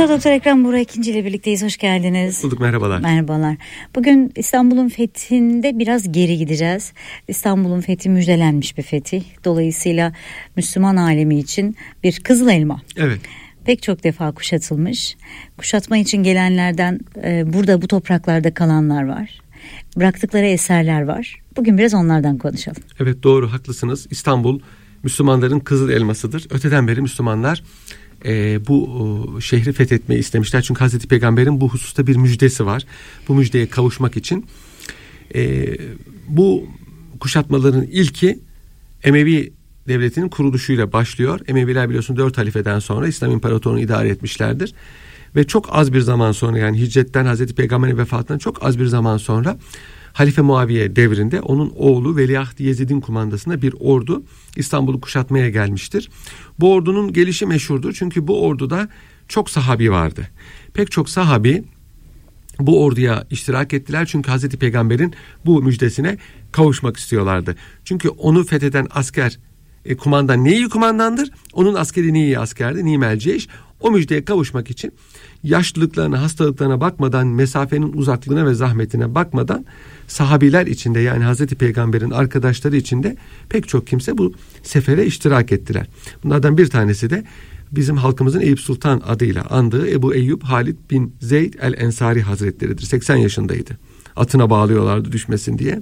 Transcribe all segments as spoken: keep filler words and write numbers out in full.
Profesör Doktor Ekrem Buğra İkinci ile birlikteyiz. Hoş geldiniz. Bulduk, merhabalar. Merhabalar. Bugün İstanbul'un fethinde biraz geri gideceğiz. İstanbul'un fethi müjdelenmiş bir fetih. Dolayısıyla Müslüman alemi için bir kızıl elma. Evet. Pek çok defa kuşatılmış. Kuşatma için gelenlerden e, burada bu topraklarda kalanlar var. Bıraktıkları eserler var. Bugün biraz onlardan konuşalım. Evet, doğru, haklısınız. İstanbul Müslümanların kızıl elmasıdır. Öteden beri Müslümanlar e, bu e, şehri fethetmeyi istemişler. Çünkü Hazreti Peygamber'in bu hususta bir müjdesi var. Bu müjdeye kavuşmak için e, bu kuşatmaların ilki Emevi devletinin kuruluşuyla başlıyor. Emeviler biliyorsun dört halifeden sonra İslam İmparatorluğunu idare etmişlerdir. Ve çok az bir zaman sonra, yani hicretten Hazreti Peygamber'in vefatından çok az bir zaman sonra Halife Muaviye devrinde onun oğlu Veliaht Yezid'in kumandasında bir ordu İstanbul'u kuşatmaya gelmiştir. Bu ordunun gelişi meşhurdur. Çünkü bu orduda çok sahabi vardı. Pek çok sahabi bu orduya iştirak ettiler. Çünkü Hazreti Peygamber'in bu müjdesine kavuşmak istiyorlardı. Çünkü onu fetheden asker e, kumandan ne iyi kumandandır? Onun askeri ne iyi askerdi, nimel ceyş. O müjdeye kavuşmak için yaşlılıklarına, hastalıklarına bakmadan, mesafenin uzaklığına ve zahmetine bakmadan sahabiler içinde, yani Hazreti Peygamber'in arkadaşları içinde pek çok kimse bu sefere iştirak ettiler. Bunlardan bir tanesi de bizim halkımızın Eyüp Sultan adıyla andığı Ebu Eyyub Halid bin Zeyd el-Ensari Hazretleri'dir. seksen yaşındaydı. Atına bağlıyorlardı düşmesin diye.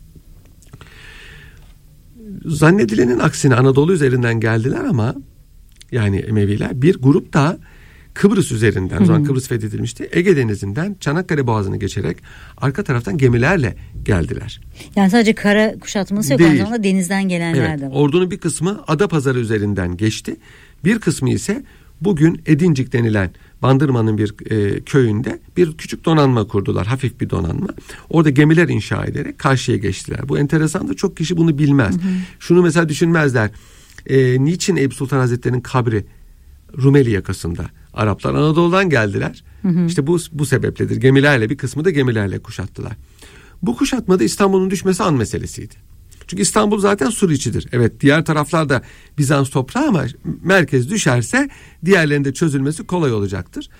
Zannedilenin aksine Anadolu üzerinden geldiler ama yani Emeviler bir grup da Kıbrıs üzerinden, o zaman Kıbrıs fethedilmişti, Ege Denizi'nden Çanakkale Boğazı'nı geçerek arka taraftan gemilerle geldiler. Yani sadece kara kuşatması yok, aynı zamanda denizden gelenler evet, de var. Ordunun bir kısmı Adapazarı üzerinden geçti. Bir kısmı ise bugün Edincik denilen Bandırma'nın bir e, köyünde bir küçük donanma kurdular. Hafif bir donanma. Orada gemiler inşa ederek karşıya geçtiler. Bu enteresandır. Çok kişi bunu bilmez. Hı hı. Şunu mesela düşünmezler. E, niçin Eyüp Sultan Hazretleri'nin kabri Rumeli yakasında? Araplar Anadolu'dan geldiler. Hı hı. İşte bu bu sebepledir. Gemilerle, bir kısmı da gemilerle kuşattılar. Bu kuşatmada İstanbul'un düşmesi an meselesiydi. Çünkü İstanbul zaten sur içidir. Evet, diğer taraflar da Bizans toprağı ama merkez düşerse diğerlerinde çözülmesi kolay olacaktır.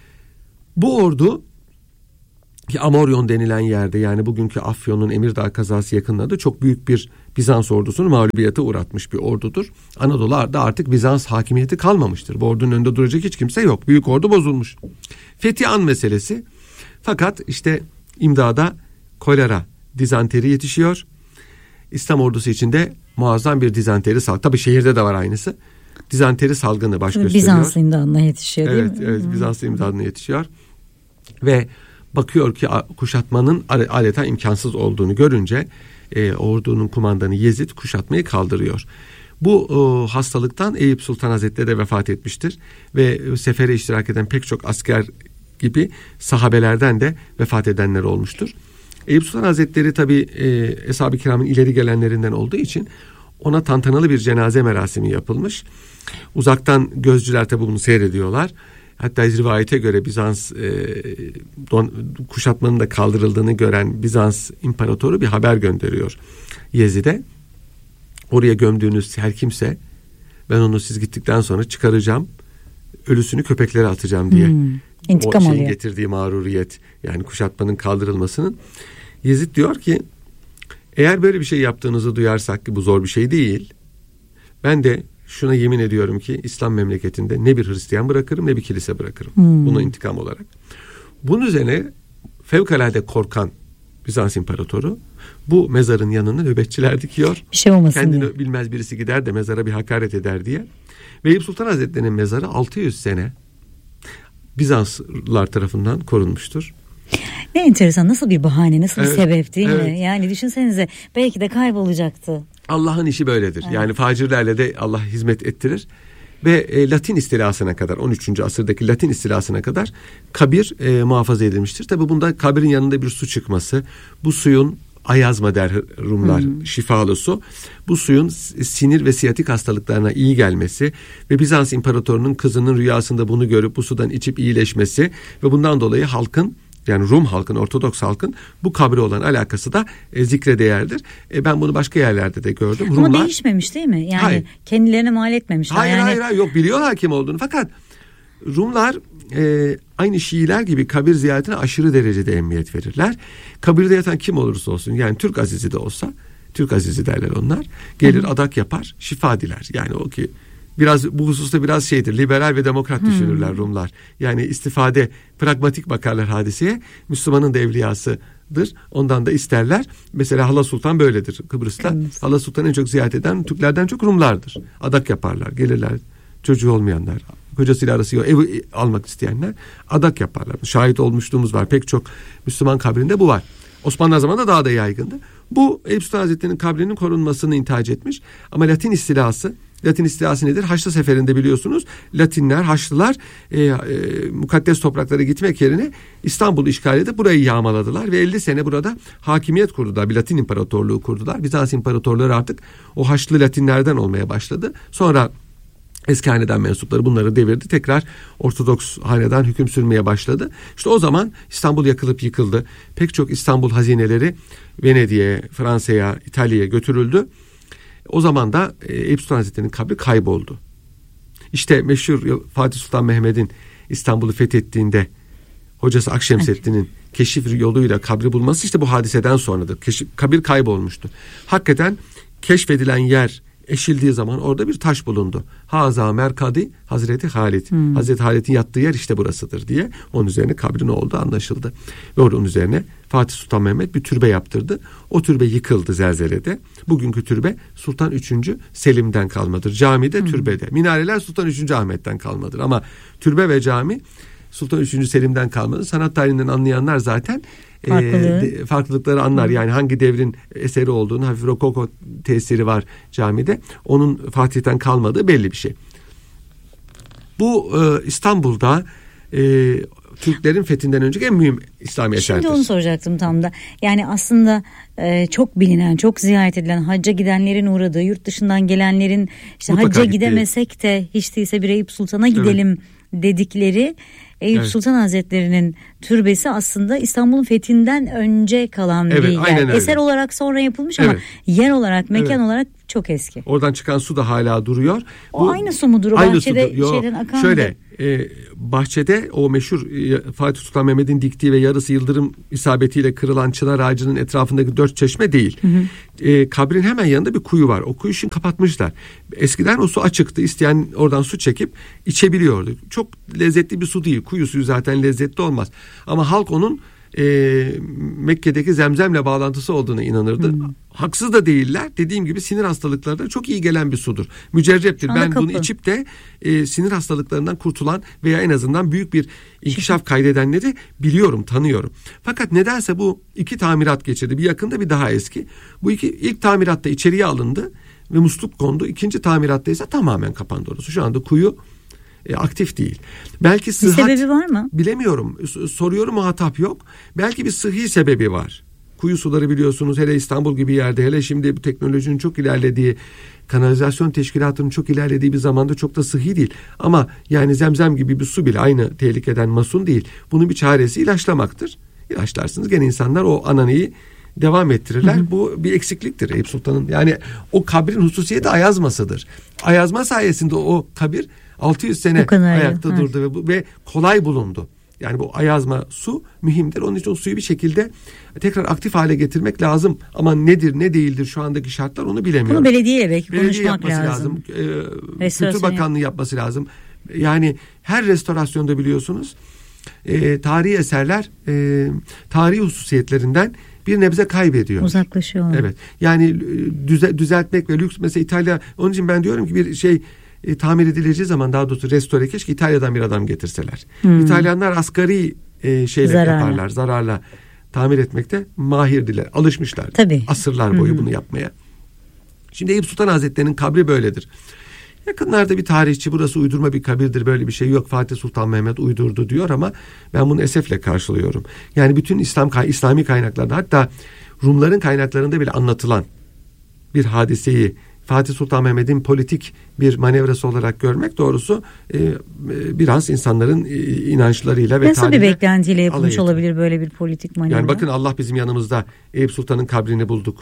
Bu ordu ki Amoryon denilen yerde, yani bugünkü Afyon'un Emirdağ kazası yakınlarında çok büyük bir Bizans ordusunu mağlubiyete uğratmış bir ordudur. Anadolu'da artık Bizans hakimiyeti kalmamıştır. Bu ordunun önünde duracak hiç kimse yok. Büyük ordu bozulmuş. Fethi an meselesi. Fakat işte imdada kolera, dizanteri yetişiyor. İslam ordusu içinde muazzam bir dizanteri salgını. Tabii şehirde de var aynısı. Dizanteri salgını baş gösteriyor. Bizans imdadına yetişiyor değil evet, mi? Evet, Bizans imdadına yetişiyor. Ve bakıyor ki kuşatmanın adeta imkansız olduğunu görünce e, ordunun kumandanı Yezid kuşatmayı kaldırıyor. Bu e, hastalıktan Eyüp Sultan Hazretleri de vefat etmiştir. Ve sefere iştirak eden pek çok asker gibi sahabelerden de vefat edenler olmuştur. Eyüp Sultan Hazretleri tabi e, Eshab-ı Kiram'ın ileri gelenlerinden olduğu için ona tantanalı bir cenaze merasimi yapılmış. Uzaktan gözcüler tabi bunu seyrediyorlar. Hatta rivayete göre Bizans e, don, kuşatmanın da kaldırıldığını gören Bizans imparatoru bir haber gönderiyor Yezid'e. Oraya gömdüğünüz her kimse, ben onu siz gittikten sonra çıkaracağım, ölüsünü köpeklere atacağım diye. Hmm. İntikam o şeyin alıyor. Getirdiği mağruriyet, yani kuşatmanın kaldırılmasının. Yezid diyor ki, eğer böyle bir şey yaptığınızı duyarsak, ki bu zor bir şey değil, ben de şuna yemin ediyorum ki İslam memleketinde ne bir Hristiyan bırakırım ne bir kilise bırakırım. Hmm. Bunu intikam olarak. Bunun üzerine fevkalade korkan Bizans imparatoru bu mezarın yanına nöbetçiler dikiyor. Bir şey olmasın Kendini diye. bilmez birisi gider de mezara bir hakaret eder diye. Ve Eyüp Sultan Hazretleri'nin mezarı altı yüz sene Bizanslılar tarafından korunmuştur. Ne enteresan, nasıl bir bahane, nasıl evet, bir sebep değil evet. mi? Yani düşünsenize, belki de kaybolacaktı. Allah'ın işi böyledir. Evet. Yani facirlerle de Allah hizmet ettirir. Ve e, Latin istilasına kadar, on üçüncü asırdaki Latin istilasına kadar kabir e, muhafaza edilmiştir. Tabi bunda kabirin yanında bir su çıkması, bu suyun ayazma der Rumlar, hmm. şifalı su. Bu suyun sinir ve siyatik hastalıklarına iyi gelmesi ve Bizans imparatorunun kızının rüyasında bunu görüp bu sudan içip iyileşmesi ve bundan dolayı halkın, yani Rum halkın, Ortodoks halkın bu kabre olan alakası da e, zikre değerdir. E, ben bunu başka yerlerde de gördüm. Ama Rumlar, değişmemiş değil mi? Yani hayır. kendilerine mal etmemişler. Hayır, yani... hayır hayır yok, biliyorlar kim olduğunu, fakat Rumlar e, aynı Şiiler gibi kabir ziyaretine aşırı derecede ehemmiyet verirler. Kabirde yatan kim olursa olsun, yani Türk azizi de olsa, Türk azizi derler onlar, gelir, hı hı, adak yapar, şifa diler. Yani o ki biraz bu hususta biraz şeydir, liberal ve demokrat hmm. düşünürler Rumlar. Yani istifade, pragmatik bakarlar hadiseye. Müslümanın da evliyasıdır. Ondan da isterler. Mesela Hala Sultan böyledir Kıbrıs'ta. Hmm. Hala Sultan en çok ziyaret eden Türklerden çok Rumlardır. Adak yaparlar, gelirler. Çocuğu olmayanlar, kocasıyla arası yok, ev almak isteyenler adak yaparlar. Şahit olmuşluğumuz var. Pek çok Müslüman kabrinde bu var. Osmanlı zamanında daha da yaygındı. Bu Eyüp Sultan Hazretleri'nin kabrinin korunmasını intihac etmiş. Ama Latin istilası, Latin istilası nedir? Haçlı seferinde biliyorsunuz Latinler, Haçlılar e, e, mukaddes topraklara gitmek yerine İstanbul'u işgal edip burayı yağmaladılar ve elli sene burada hakimiyet kurdular. Bir Latin imparatorluğu kurdular. Bizans imparatorları artık o Haçlı Latinlerden olmaya başladı. Sonra eski hanedan mensupları bunları devirdi. Tekrar Ortodoks hanedan hüküm sürmeye başladı. İşte o zaman İstanbul yakılıp yıkıldı. Pek çok İstanbul hazineleri Venedik'e, Fransa'ya, İtalya'ya götürüldü. O zaman da Eyüp Sultan Hazretleri'nin kabri kayboldu. İşte meşhur Fatih Sultan Mehmet'in İstanbul'u fethettiğinde hocası Akşemseddin'in keşif yoluyla kabri bulması işte bu hadiseden sonradır. Keşif, kabir kaybolmuştu. Hakikaten keşfedilen yer eşildiği zaman orada bir taş bulundu. Haza merkadi Hazreti Halit. Hmm. Hazreti Halit'in yattığı yer işte burasıdır diye onun üzerine kabrin olduğu anlaşıldı. Ve onun üzerine Fatih Sultan Mehmet bir türbe yaptırdı. O türbe yıkıldı zelzelede. Bugünkü türbe Sultan üçüncü Selim'den kalmadır. Camide, hmm. türbede. Minareler Sultan üçüncü Ahmet'ten kalmadır. Ama türbe ve cami Sultan üçüncü Selim'den kalmadı. Sanat tarihinden anlayanlar zaten e, farklılıkları anlar. Hmm. Yani hangi devrin eseri olduğunu, hafif rokoko tesiri var camide. Onun Fatih'ten kalmadığı belli bir şey. Bu e, İstanbul'da e, Türklerin fethinden önceki en mühim İslami eserdir. Şimdi onu soracaktım tam da. Yani aslında e, çok bilinen, çok ziyaret edilen, hacca gidenlerin uğradığı, yurt dışından gelenlerin işte mutlaka hacca gittiği, gidemesek de hiç değilse bir Eyüp Sultan'a gidelim, evet, dedikleri Eyüp evet. Sultan Hazretleri'nin türbesi aslında İstanbul'un fethinden önce kalan evet, bir yer. Eser olarak sonra yapılmış evet. ama yer olarak, mekan evet. olarak çok eski. Oradan çıkan su da hala duruyor. O Bu, aynı su mudur? O aynı bahçede sudur. Yo, şeyden akan şöyle e, bahçede o meşhur e, Fatih Sultan Mehmet'in diktiği ve yarısı yıldırım isabetiyle kırılan çınar ağacının etrafındaki dört çeşme değil. Hı hı. E, kabrin hemen yanında bir kuyu var. O kuyu şimdi kapatmışlar. Eskiden o su açıktı. İsteyen oradan su çekip içebiliyordu. Çok lezzetli bir su değil. Kuyu suyu zaten lezzetli olmaz. Ama halk onun e, Mekke'deki Zemzem'le bağlantısı olduğuna inanırdı. Hmm. Haksız da değiller. Dediğim gibi sinir hastalıklarına çok iyi gelen bir sudur. Mücerreptir. Ben kapı. bunu içip de e, sinir hastalıklarından kurtulan veya en azından büyük bir inkişaf kaydedenleri biliyorum, tanıyorum. Fakat nedense bu iki tamirat geçirdi. Bir yakında, bir daha eski. Bu iki ilk tamiratta içeriye alındı ve musluk kondu. İkinci tamiratta ise tamamen kapandı orası. Şu anda kuyu E, aktif değil. Belki sıhhat, bir sebebi var mı? Bilemiyorum. Soruyorum, muhatap yok. Belki bir sıhhi sebebi var. Kuyu suları biliyorsunuz, hele İstanbul gibi yerde, hele şimdi bu teknolojinin çok ilerlediği, kanalizasyon teşkilatının çok ilerlediği bir zamanda çok da sıhhi değil. Ama yani Zemzem gibi bir su bile aynı tehlikeden masun değil. Bunun bir çaresi ilaçlamaktır. İlaçlarsınız, gene insanlar o ananıyı devam ettirirler. Hı hı. Bu bir eksikliktir Eyüp Sultan'ın. Yani o kabrin hususiyeti ayazmasıdır. Ayazma sayesinde o kabir altı yüz sene ayakta evet. durdu ve, bu, ve kolay bulundu. Yani bu ayazma su mühimdir. Onun için o suyu bir şekilde tekrar aktif hale getirmek lazım. Ama nedir ne değildir şu andaki şartlar onu bilemiyorum. Bunu belediyeyle belki Belediye konuşmak lazım. lazım. Ee, Kültür Bakanlığı yapması lazım. Yani her restorasyonda biliyorsunuz e, tarihi eserler e, tarihi hususiyetlerinden bir nebze kaybediyor. Uzaklaşıyor. Evet. Yani düze, düzeltmek ve lüks, mesela İtalya, onun için ben diyorum ki bir şey E, tamir edileceği zaman, daha doğrusu restore, keşke İtalya'dan bir adam getirseler. Hmm. İtalyanlar asgari e, şeyle zararla. yaparlar, zararla tamir etmekte mahirdiler, alışmışlar. Tabii. Asırlar boyu hmm. bunu yapmaya. Şimdi Eyüp Sultan Hazretleri'nin kabri böyledir. Yakınlarda bir tarihçi burası uydurma bir kabirdir, böyle bir şey yok, Fatih Sultan Mehmet uydurdu diyor ama ben bunu esefle karşılıyorum. Yani bütün İslam İslami kaynaklarda, hatta Rumların kaynaklarında bile anlatılan bir hadiseyi Fatih Sultan Mehmet'in politik bir manevrası olarak görmek doğrusu e, biraz insanların e, inançlarıyla ve nasıl bir beklentiyle yapılmış olabilir böyle bir politik manevra? Yani bakın, Allah bizim yanımızda, Eyüp Sultan'ın kabrini bulduk.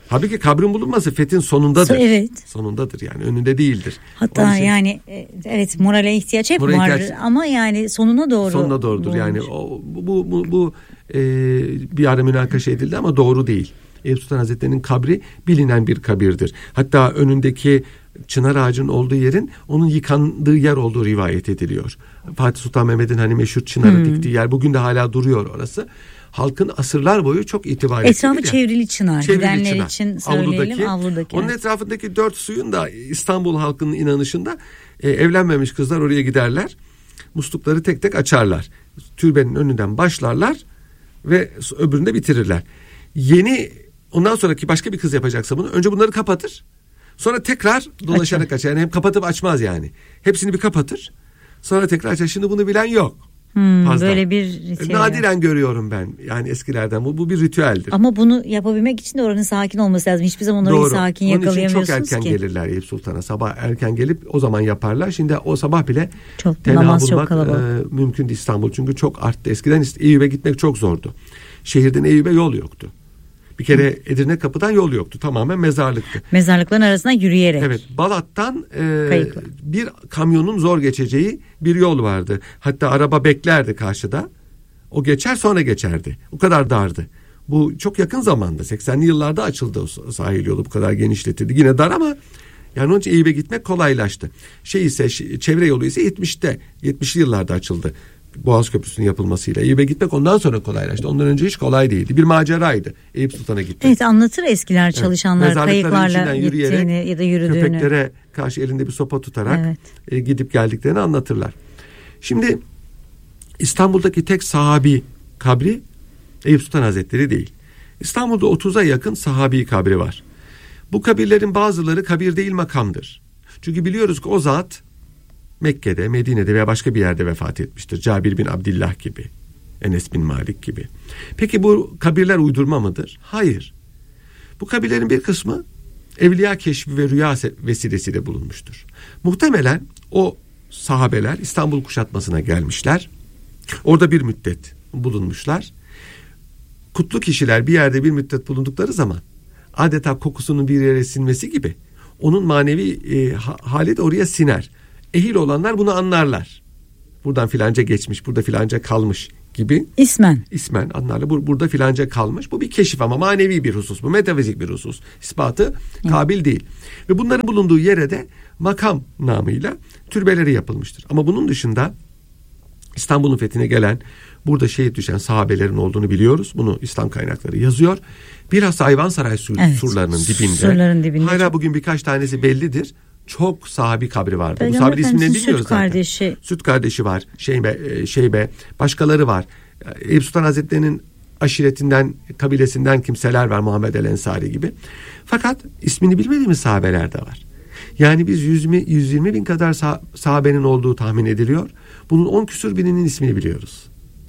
Halbuki kabrin bulunması fethin sonundadır. Evet. Sonundadır yani, önünde değildir. Hatta için, yani evet, morale ihtiyaç hep morale var ihtiyaç, ama yani sonuna doğru. Sonuna doğrudur bulunmuş. Yani o, bu bu bu, bu e, bir ara münakaşa edildi ama doğru değil. Eyüp Sultan Hazretleri'nin kabri bilinen bir kabirdir. Hatta önündeki çınar ağacının olduğu yerin onun yıkandığı yer olduğu rivayet ediliyor. Fatih Sultan Mehmet'in hani meşhur çınarı hmm. diktiği yer bugün de hala duruyor orası. Halkın asırlar boyu çok itibar ettiği. Etrafı çevrili çınar. Çevrili Gidenler çınar. için söyleyelim, avludaki. avludaki onun evet. etrafındaki dört suyun da İstanbul halkının inanışında e, evlenmemiş kızlar oraya giderler. Muslukları tek tek açarlar. Türbenin önünden başlarlar ve öbüründe bitirirler. Yeni ondan sonraki başka bir kız yapacaksa bunu önce bunları kapatır. Sonra tekrar dolaşarak açar. Yani hem kapatıp açmaz yani. Hepsini bir kapatır. Sonra tekrar açar. Şimdi bunu bilen yok. Hmm, böyle bir ritüel. Nadiren görüyorum ben yani eskilerden. Bu, bu bir ritüeldir. Ama bunu yapabilmek için de oranın sakin olması lazım. Hiçbir zaman orayı sakin yakalayamıyorsunuz ki. Onun için çok erken ki. gelirler Eyüp Sultan'a. Sabah erken gelip o zaman yaparlar. Şimdi o sabah bile çok, tenha bulmak e, mümkündü İstanbul. Çünkü çok arttı. Eskiden Eyüp'e gitmek çok zordu. Şehirden Eyüp'e yol yoktu. Bir kere Edirne Kapı'dan yol yoktu. Tamamen mezarlıktı. Mezarlıkların arasına yürüyerek. Evet. Balat'tan e, bir kamyonun zor geçeceği bir yol vardı. Hatta araba beklerdi karşıda. O geçer sonra geçerdi. O kadar dardı. Bu çok yakın zamanda seksenli yıllarda açıldı o sahil yolu, bu kadar genişletildi. Yine dar ama yani onun için Eyüp'e gitmek kolaylaştı. Şey ise çevre yolu ise yetmişte yetmişli yıllarda açıldı. Boğaz Köprüsü'nün yapılmasıyla. Eyüp'e gitmek ondan sonra kolaylaştı. Ondan önce hiç kolay değildi. Bir maceraydı Eyüp Sultan'a gitmek. Evet, anlatır eskiler çalışanlar evet. kayıklarla gittiğini ya da yürüdüğünü. Köpeklere karşı elinde bir sopa tutarak evet. e, gidip geldiklerini anlatırlar. Şimdi İstanbul'daki tek sahabi kabri Eyüp Sultan Hazretleri değil. İstanbul'da otuza yakın sahabi kabri var. Bu kabirlerin bazıları kabir değil makamdır. Çünkü biliyoruz ki o zat Mekke'de, Medine'de veya başka bir yerde vefat etmiştir. Cabir bin Abdillah gibi, Enes bin Malik gibi. Peki bu kabirler uydurma mıdır? Hayır. Bu kabirlerin bir kısmı evliya keşfi ve rüya vesilesiyle bulunmuştur. Muhtemelen o sahabeler İstanbul kuşatmasına gelmişler. Orada bir müddet bulunmuşlar. Kutlu kişiler bir yerde bir müddet bulundukları zaman adeta kokusunun bir yere sinmesi gibi onun manevi e, hali de oraya siner. Ehil olanlar bunu anlarlar. Buradan filanca geçmiş, burada filanca kalmış gibi. İsmen. İsmen anlarlar. Bur- burada filanca kalmış. Bu bir keşif ama manevi bir husus. Bu metafizik bir husus. İspatı Hı. kabil değil. Ve bunların bulunduğu yere de makam namıyla türbeleri yapılmıştır. Ama bunun dışında İstanbul'un fethine gelen, burada şehit düşen sahabelerin olduğunu biliyoruz. Bunu İslam kaynakları yazıyor. Bilhassa Ayvansaray sur- evet, surlarının dibinde. Surların dibinde. Hala çok... bugün birkaç tanesi bellidir. Çok sahabi kabri vardı. Peygamber bu sahabi isimlerini bilmiyoruz Süt zaten. Kardeşi. Süt kardeşi var. Şeybe, Şeybe. Başkaları var. Eyüp Sultan Hazretleri'nin aşiretinden, kabilesinden kimseler var. Muhammed el Ensari gibi. Fakat ismini bilmediğimiz sahabeler de var. Yani biz yüz yirmi bin kadar sah- sahabenin olduğu tahmin ediliyor. Bunun on küsur bininin ismini biliyoruz.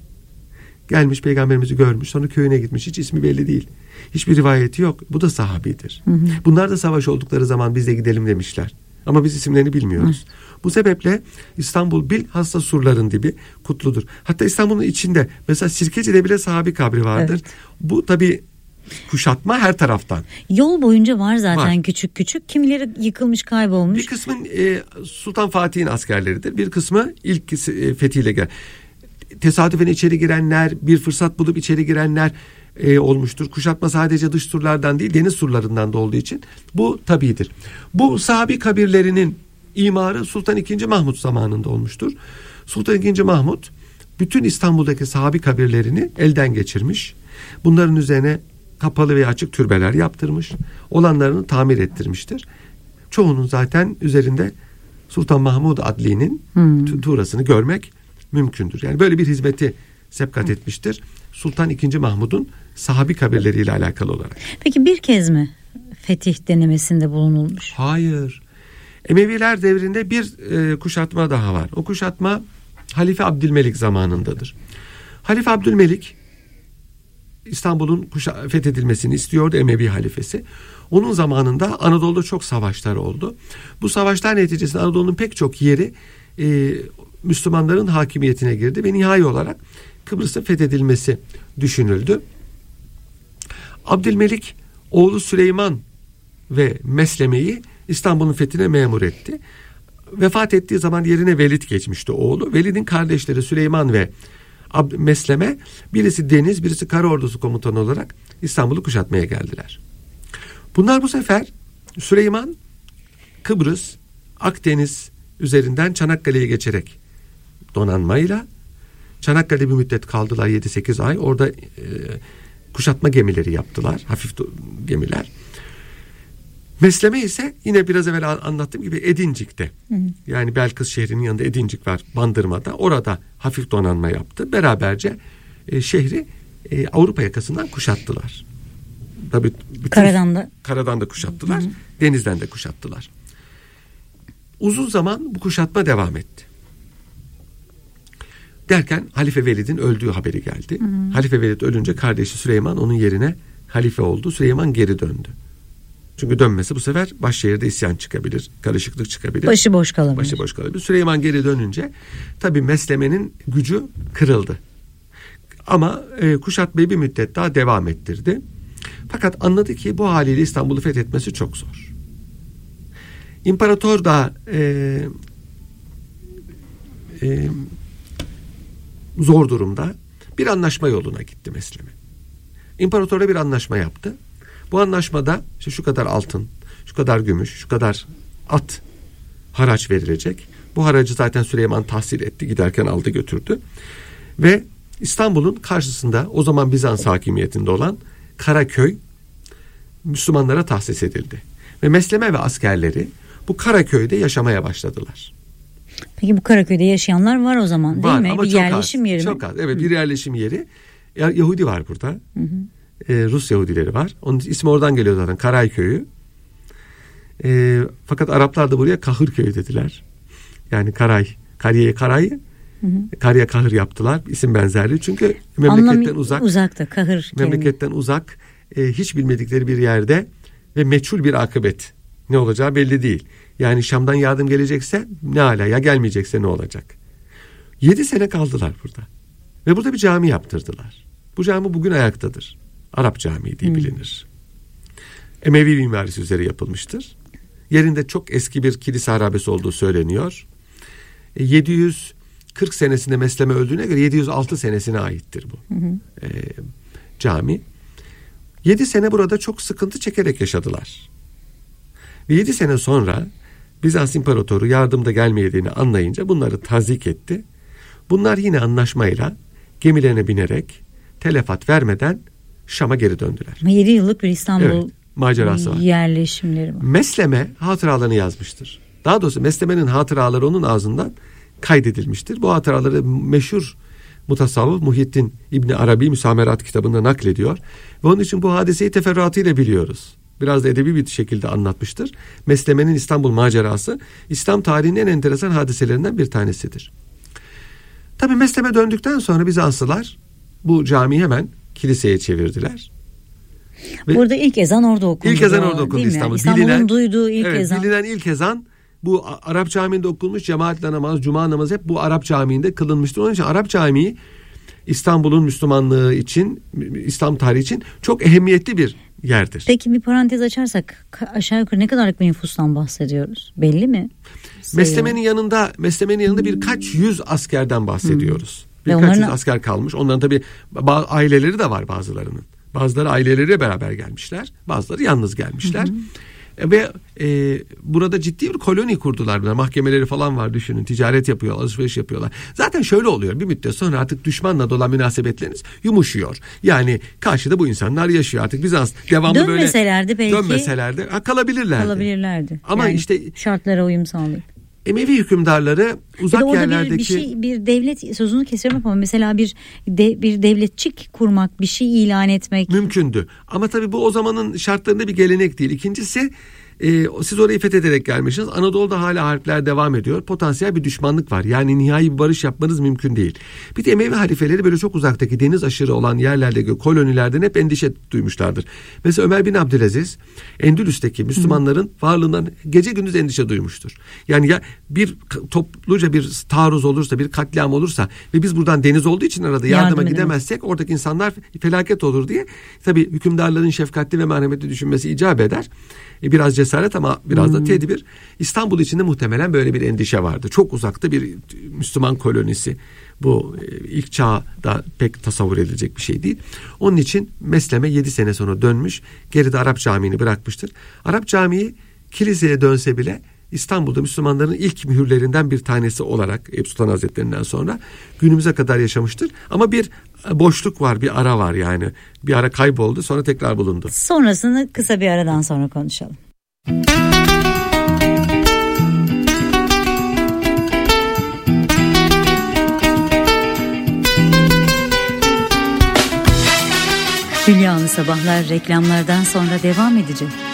Gelmiş peygamberimizi görmüş, sonra köyüne gitmiş. Hiç ismi belli değil. Hiçbir rivayeti yok. Bu da sahabidir. Hı hı. Bunlar da savaş oldukları zaman biz de gidelim demişler. Ama biz isimlerini bilmiyoruz. Hı. Bu sebeple İstanbul bilhassa surların dibi kutludur. Hatta İstanbul'un içinde mesela Sirkeci'de bile sahabi kabri vardır. Evet. Bu tabii kuşatma her taraftan. Yol boyunca var zaten var. Küçük küçük. Kimileri yıkılmış, kaybolmuş. Bir kısmın e, Sultan Fatih'in askerleridir. Bir kısmı ilk e, fethiyle gel. Tesadüfen içeri girenler, bir fırsat bulup içeri girenler e, olmuştur. Kuşatma sadece dış surlardan değil, deniz surlarından da olduğu için bu tabidir. Bu sahabi kabirlerinin imarı Sultan ikinci. Mahmut zamanında olmuştur. Sultan ikinci. Mahmut bütün İstanbul'daki sahabi kabirlerini elden geçirmiş. Bunların üzerine kapalı ve açık türbeler yaptırmış. Olanlarını tamir ettirmiştir. Çoğunun zaten üzerinde Sultan Mahmud Adli'nin hmm. tuğrasını görmek mümkündür. Yani böyle bir hizmeti sebkat etmiştir Sultan ikinci. Mahmud'un sahabi kabirleriyle alakalı olarak. Peki bir kez mi fetih denemesinde bulunulmuş? Hayır. Emeviler devrinde bir e, kuşatma daha var. O kuşatma Halife Abdülmelik zamanındadır. Halife Abdülmelik İstanbul'un kuşa- fethedilmesini istiyordu, Emevi halifesi. Onun zamanında Anadolu'da çok savaşlar oldu. Bu savaşlar neticesinde Anadolu'nun pek çok yeri e, Müslümanların hakimiyetine girdi ve nihai olarak Kıbrıs'ın fethedilmesi düşünüldü. Abdülmelik oğlu Süleyman ve Mesleme'yi İstanbul'un fethine memur etti. Vefat ettiği zaman yerine Velid geçmişti oğlu. Velid'in kardeşleri Süleyman ve Mesleme, birisi deniz, birisi kara ordusu komutanı olarak İstanbul'u kuşatmaya geldiler. Bunlar bu sefer Süleyman Kıbrıs, Akdeniz üzerinden Çanakkale'ye geçerek donanmayla Çanakkale'de bir müddet kaldılar, yedi sekiz ay. Orada e, kuşatma gemileri yaptılar, hafif gemiler. Mesleme ise yine biraz evvel anlattığım gibi Edincik'te. Hı hı. Yani Belkıs şehrinin yanında Edincik var, Bandırma'da. Orada hafif donanma yaptı. Beraberce e, şehri e, Avrupa yakasından kuşattılar. Tabii karadan da karadan da kuşattılar, hı hı. denizden de kuşattılar. Uzun zaman bu kuşatma devam etti. Derken Halife Velid'in öldüğü haberi geldi. Hı hı. Halife Velid ölünce kardeşi Süleyman onun yerine halife oldu. Süleyman geri döndü. Çünkü dönmesi bu sefer başşehirde isyan çıkabilir, karışıklık çıkabilir. Başıboş kalabilir. Başıboş kalabilir. Süleyman geri dönünce tabii Mesleme'nin gücü kırıldı. Ama e, kuşatmayı bir müddet daha devam ettirdi. Fakat anladı ki bu haliyle İstanbul'u fethetmesi çok zor. İmparator da e, e, zor durumda bir anlaşma yoluna gitti Mesleme. İmparatorla bir anlaşma yaptı. Bu anlaşmada işte şu kadar altın, şu kadar gümüş, şu kadar at haraç verilecek. Bu haracı zaten Süleyman tahsil etti, giderken aldı götürdü. Ve İstanbul'un karşısında o zaman Bizans hakimiyetinde olan Karaköy Müslümanlara tahsis edildi. Ve Mesleme ve askerleri bu Karaköy'de yaşamaya başladılar. Peki bu Karaköy'de yaşayanlar var o zaman değil var, mi? Ama bir çok yerleşim az, yeri mi? Çok az. Evet, bir yerleşim yeri. Yahudi var burada. Hı hı. Ee, Rus Yahudileri var. Onun ismi oradan geliyor zaten, Karayköy'ü. Ee, fakat Araplar da buraya Kahırköy dediler. Yani Karay, Kariye Karay, hı hı. Kariye Kahır yaptılar. İsim benzerliği. Çünkü memleketten Anlam, uzak. Uzakta Kahır. Memleketten kelime. uzak, e, hiç bilmedikleri bir yerde ve meçhul bir akıbet. Ne olacağı belli değil. Yani Şam'dan yardım gelecekse ne ala, ya gelmeyecekse ne olacak? Yedi sene kaldılar burada. Ve burada bir cami yaptırdılar. Bu cami bugün ayaktadır. Arap Camii diye hmm. bilinir. Emevi mimarisi üzere yapılmıştır. Yerinde çok eski bir kilise harabesi olduğu söyleniyor. E, yedi yüz kırk senesinde Mesleme öldüğüne göre yedi yüz altı senesine aittir bu hmm. e, cami. Yedi sene burada çok sıkıntı çekerek yaşadılar. Ve yedi sene sonra Bizans İmparatoru yardımda gelmediğini anlayınca bunları tazik etti. Bunlar yine anlaşmayla gemilerine binerek telefat vermeden Şam'a geri döndüler. yedi yıllık bir İstanbul evet, macerası var. Yerleşimleri var. Mesleme hatıralarını yazmıştır. Daha doğrusu Mesleme'nin hatıraları onun ağzından kaydedilmiştir. Bu hatıraları meşhur mutasavvıf Muhyiddin İbni Arabi Müsamerat kitabında naklediyor. Ve onun için bu hadiseyi teferruatıyla biliyoruz. Biraz da edebi bir şekilde anlatmıştır. Mesleme'nin İstanbul macerası İslam tarihinin en enteresan hadiselerinden bir tanesidir. Tabii Mesleme döndükten sonra Bizanslılar bu camiyi hemen kiliseye çevirdiler. Ve burada ilk ezan orada okundu. İlk ezan orada okundu İstanbul. İstanbul'un bilinen, duyduğu ilk evet, ezan. Bilinen ilk ezan bu Arap camiinde okunmuş, cemaatle namaz, cuma namazı hep bu Arap camiinde kılınmıştır. Onun için Arap camii İstanbul'un Müslümanlığı için, İslam tarihi için çok ehemmiyetli bir yerdir. Peki bir parantez açarsak aşağı yukarı ne kadarlık bir nüfustan bahsediyoruz? Belli mi? Mesleme'nin yanında Mesleme'nin yanında birkaç yüz askerden bahsediyoruz. Hmm. Birkaç onların... yüz asker kalmış. Onların tabii aileleri de var bazılarının. Bazıları aileleriyle beraber gelmişler. Bazıları yalnız gelmişler. Hı hı. Ve e, burada ciddi bir koloni kurdular. Bunlar. Mahkemeleri falan var, düşünün. Ticaret yapıyorlar, alışveriş yapıyorlar. Zaten şöyle oluyor. Bir müddet sonra artık düşmanla dolan münasebetleriniz yumuşuyor. Yani karşıda bu insanlar yaşıyor. Artık Bizans devamlı böyle dönmeselerdi belki. Dönmeselerdi ha, kalabilirlerdi. Kalabilirlerdi. Ama yani işte şartlara uyum sağlayıp. Emevi hükümdarları uzak orada yerlerdeki bir, bir şey bir devlet sözünü kesiyorum ama mesela bir de, bir devletçik kurmak, bir şey ilan etmek mümkündü. Ama tabii bu o zamanın şartlarında bir gelenek değil. İkincisi e, siz orayı fethederek gelmişsiniz. Anadolu'da hala harpler devam ediyor. Potansiyel bir düşmanlık var. Yani nihai bir barış yapmanız mümkün değil. Bir de Emevi halifeleri böyle çok uzaktaki deniz aşırı olan yerlerdeki kolonilerden hep endişe duymuşlardır. Mesela Ömer bin Abdülaziz Endülüs'teki Müslümanların varlığından gece gündüz endişe duymuştur. Yani ya bir topluca bir taarruz olursa, bir katliam olursa ve biz buradan deniz olduğu için arada yardıma Yardım gidemezsek oradaki insanlar felaket olur diye tabii hükümdarların şefkatli ve merhametli düşünmesi icap eder. E, biraz cesaret ama biraz hmm. da tedbir. İstanbul içinde muhtemelen böyle bir endişe vardı. Çok uzakta bir Müslüman kolonisi. Bu ilk çağda pek tasavvur edilecek bir şey değil. Onun için Mesleme yedi sene sonra dönmüş. Geride Arap Camii'ni bırakmıştır. Arap Camii kiliseye dönse bile İstanbul'da Müslümanların ilk mühürlerinden bir tanesi olarak Eyüp Sultan Hazretleri'nden sonra günümüze kadar yaşamıştır. Ama bir boşluk var, bir ara var yani. Bir ara kayboldu, sonra tekrar bulundu. Sonrasını kısa bir aradan sonra konuşalım. Hülyalı Sabahlar reklamlardan sonra devam edecek.